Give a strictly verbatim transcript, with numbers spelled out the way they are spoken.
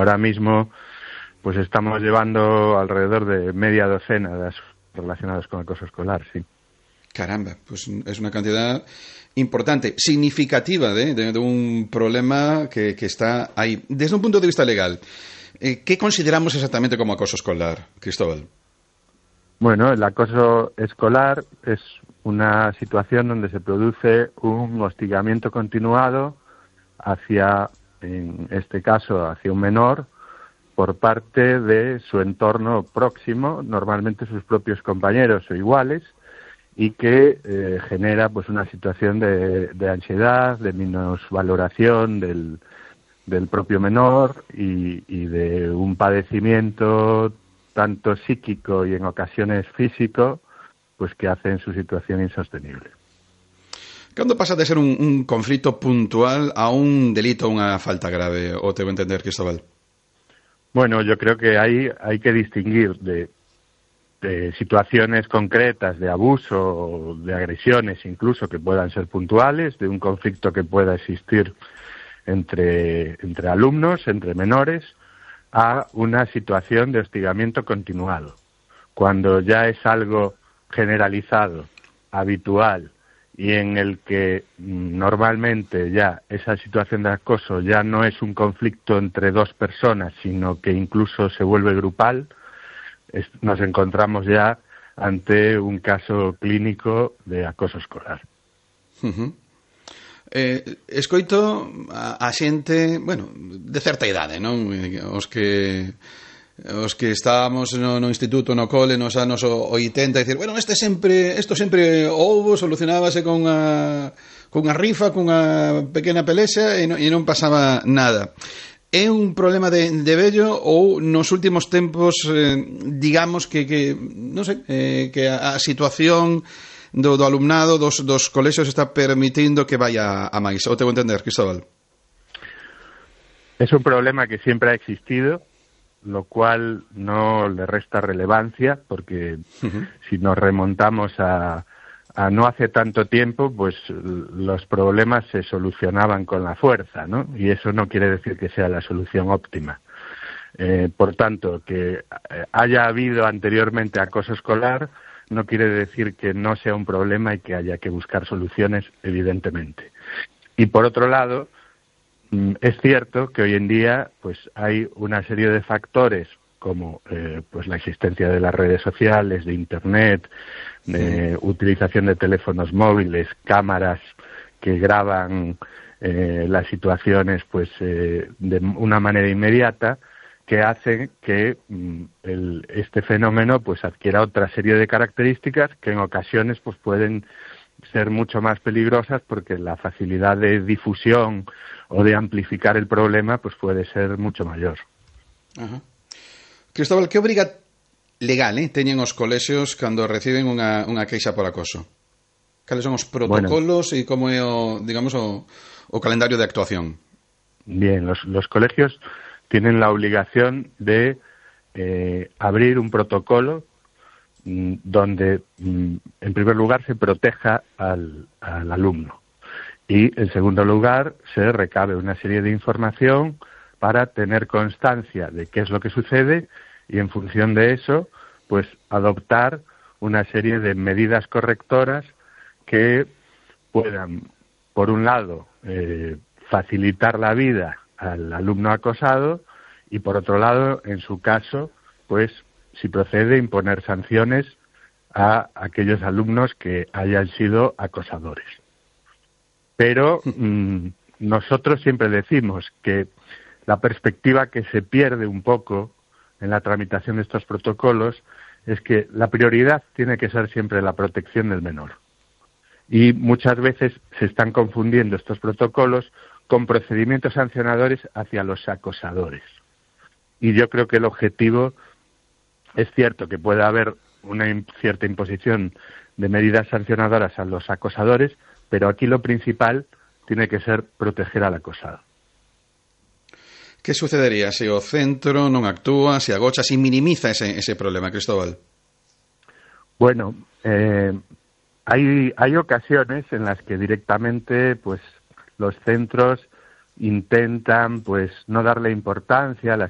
ahora mismo pues estamos llevando alrededor de media docena de asuntos relacionados con acoso escolar, sí. Caramba, pues es una cantidad importante, significativa de, de, de un problema que, que está ahí. Desde un punto de vista legal, eh, ¿qué consideramos exactamente como acoso escolar, Cristóbal? Bueno, el acoso escolar es una situación donde se produce un hostigamiento continuado hacia, en este caso, hacia un menor por parte de su entorno próximo, normalmente sus propios compañeros o iguales, y que eh, genera pues una situación de, de ansiedad, de minusvaloración del, del propio menor y, y de un padecimiento tanto psíquico y en ocasiones físico, pues que hacen su situación insostenible. ¿Cuándo pasa de ser un, un conflicto puntual a un delito o una falta grave? ¿O te voy a entender, Cristóbal? Bueno, yo creo que hay, hay que distinguir de, de situaciones concretas de abuso, de agresiones incluso que puedan ser puntuales, de un conflicto que pueda existir entre, entre alumnos, entre menores, a una situación de hostigamiento continuado. Cuando ya es algo generalizado, habitual, y en el que normalmente ya esa situación de acoso ya no es un conflicto entre dos personas, sino que incluso se vuelve grupal, es, nos encontramos ya ante un caso clínico de acoso escolar. Uh-huh. Eh, escoito a, a xente, bueno, de certa idade, non? Os que os que estábamos no, no instituto, no cole, nos anos oitenta, e dicir, bueno, este sempre, isto sempre houbo, solucionábase con a, con a rifa, con a pequena pelexa e, no, e non pasaba nada. É un problema de, de vello ou nos últimos tempos, eh, digamos que, que non sei, eh, que a, a situación do, do alumnado dos, dos colexios está permitindo que vaya a máis? O te vou entender, Cristóbal? Es un problema que siempre ha existido, lo cual no le resta relevancia, porque uh-huh. si nos remontamos a, a no hace tanto tiempo, pues los problemas se solucionaban con la fuerza, ¿no? Y eso no quiere decir que sea la solución óptima. Eh, por tanto, que haya habido anteriormente acoso escolar no quiere decir que no sea un problema y que haya que buscar soluciones, evidentemente. Y por otro lado, es cierto que hoy en día pues hay una serie de factores como eh, pues la existencia de las redes sociales, de Internet, de sí. utilización de teléfonos móviles, cámaras que graban eh, las situaciones pues eh, de una manera inmediata, que hacen que mm, el, este fenómeno pues adquiera otra serie de características que en ocasiones pues pueden ser mucho más peligrosas porque la facilidad de difusión o de amplificar el problema pues puede ser mucho mayor. Ajá. Cristóbal, que obriga legal eh, teñen os colexios cando reciben unha, unha queixa por acoso? Cales son os protocolos bueno, e como é o, digamos, o, o calendario de actuación? Bien, los, los colegios tienen la obligación de eh, abrir un protocolo mmm, donde, mmm, en primer lugar, se proteja al, al alumno y, en segundo lugar, se recabe una serie de información para tener constancia de qué es lo que sucede y, en función de eso, pues adoptar una serie de medidas correctoras que puedan, por un lado, eh, facilitar la vida al alumno acosado y, por otro lado, en su caso, pues, si procede, imponer sanciones a aquellos alumnos que hayan sido acosadores. Pero mmm, nosotros siempre decimos que la perspectiva que se pierde un poco en la tramitación de estos protocolos es que la prioridad tiene que ser siempre la protección del menor. Y muchas veces se están confundiendo estos protocolos con procedimientos sancionadores hacia los acosadores. Y yo creo que el objetivo es cierto que puede haber una cierta imposición de medidas sancionadoras a los acosadores, pero aquí lo principal tiene que ser proteger al acosado. Que sucedería se o centro non actúa, se agocha, se minimiza ese, ese problema, Cristóbal? Bueno, eh, hay, hay ocasiones en las que directamente pues los centros intentan pues no darle importancia a las